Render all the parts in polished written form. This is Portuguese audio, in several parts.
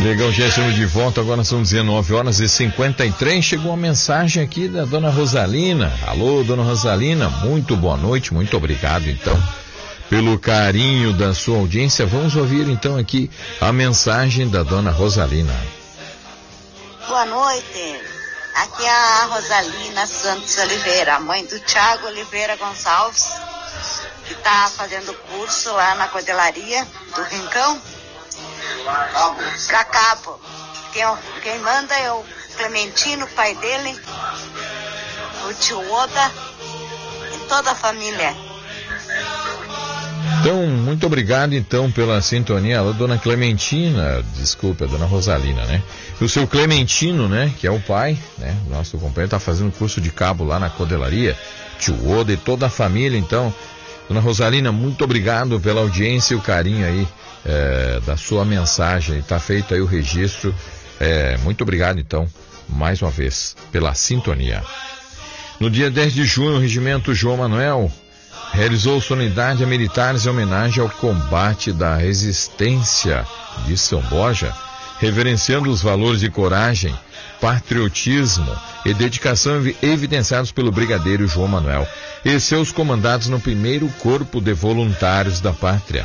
Legal, já estamos de volta, agora são 19h53, chegou uma mensagem aqui da dona Rosalina. Alô, dona Rosalina, muito boa noite, muito obrigado então pelo carinho da sua audiência. Vamos ouvir então aqui a mensagem da dona Rosalina. Boa noite, aqui é a Rosalina Santos Oliveira, mãe do Thiago Oliveira Gonçalves, que está fazendo curso lá na codelaria do Rincão. Pra Cabo. Quem manda é o Clementino, pai dele, o tio Oda e toda a família. Então, muito obrigado então pela sintonia. Alô, dona Clementina, desculpa, dona Rosalina, né? E o seu Clementino, né, que é o pai, né, nosso companheiro, está fazendo curso de cabo lá na codelaria, tio Oda e toda a família. Então, dona Rosalina, muito obrigado pela audiência e o carinho aí da sua mensagem. Está feito aí o registro. Muito obrigado então, mais uma vez, pela sintonia. No dia 10 de junho, o Regimento João Manuel realizou solenidade a militares em homenagem ao combate da resistência de São Borja, reverenciando os valores de coragem, patriotismo e dedicação evidenciados pelo brigadeiro João Manuel e seus comandados no 1º Corpo de Voluntários da Pátria,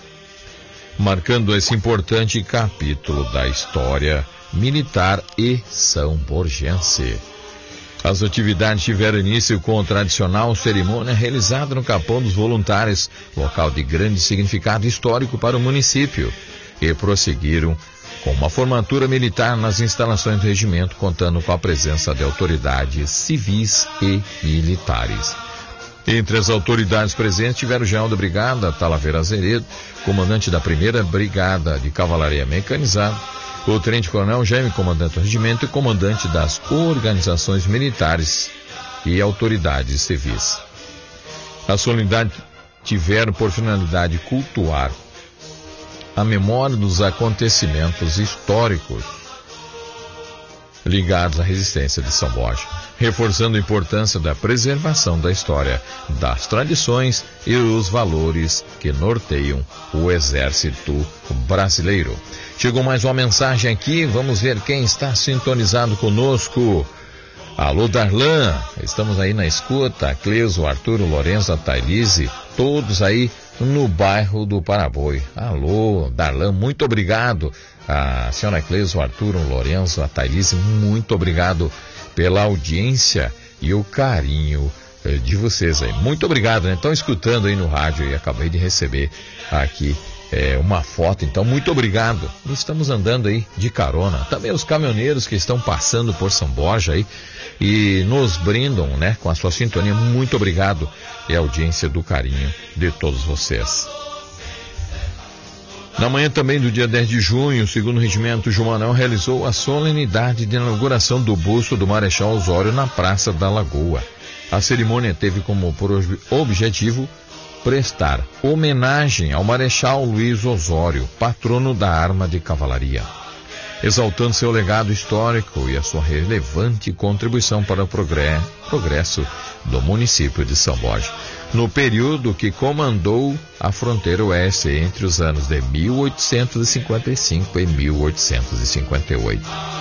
marcando esse importante capítulo da história militar e são-borgense. As atividades tiveram início com a tradicional cerimônia realizada no Capão dos Voluntários, local de grande significado histórico para o município, e prosseguiram com uma formatura militar nas instalações do regimento, contando com a presença de autoridades civis e militares. Entre as autoridades presentes tiveram o general da Brigada, Talavera Azeredo, comandante da 1ª Brigada de Cavalaria Mecanizada, o tenente-coronel Jaime, comandante do regimento, e comandante das organizações militares e autoridades civis. A solenidade tiveram por finalidade cultuar a memória dos acontecimentos históricos ligados à resistência de São Borja, reforçando a importância da preservação da história, das tradições e os valores que norteiam o Exército Brasileiro. Chegou mais uma mensagem aqui, vamos ver quem está sintonizado conosco. Alô, Darlan, estamos aí na escuta, a Cleuso, o Arthur, o Lourenço, a Thailise, todos aí no bairro do Paraboi. Alô, Darlan, muito obrigado. A senhora Cleuso, o Arthur, o Lourenço, a Thailise, muito obrigado pela audiência e o carinho de vocês aí. Muito obrigado, né? Estão escutando aí no rádio e acabei de receber aqui uma foto, então muito obrigado. Estamos andando aí de carona. Também os caminhoneiros que estão passando por São Borja aí e nos brindam, né, com a sua sintonia. Muito obrigado e a audiência do carinho de todos vocês. Na manhã também do dia 10 de junho, o 2º Regimento João Manuel realizou a solenidade de inauguração do busto do Marechal Osório na Praça da Lagoa. A cerimônia teve como objetivo prestar homenagem ao Marechal Luiz Osório, patrono da arma de cavalaria, exaltando seu legado histórico e a sua relevante contribuição para o progresso do município de São Borja, no período que comandou a fronteira oeste entre os anos de 1855 e 1858.